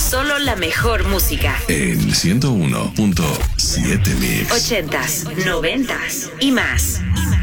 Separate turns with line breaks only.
Solo la mejor música.
En 101.7 Mix.
80s, 90s y más.